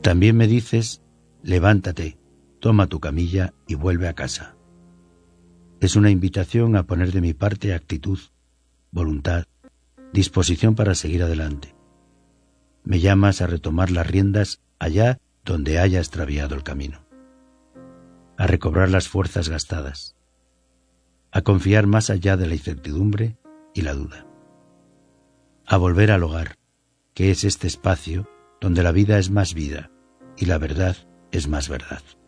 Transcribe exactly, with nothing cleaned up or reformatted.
También me dices, levántate, toma tu camilla y vuelve a casa. Es una invitación a poner de mi parte actitud, voluntad, disposición para seguir adelante. Me llamas a retomar las riendas allá donde haya extraviado el camino, a recobrar las fuerzas gastadas, a confiar más allá de la incertidumbre y la duda, a volver al hogar, que es este espacio donde la vida es más vida y la verdad es más verdad.